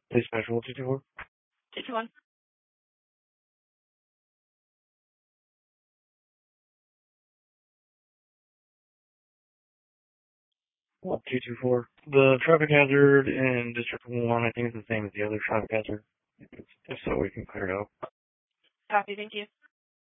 Police Special 224. 221. 224. The traffic hazard in District 1, I think, is the same as the other traffic hazard. If so, we can clear it out. Copy, thank you.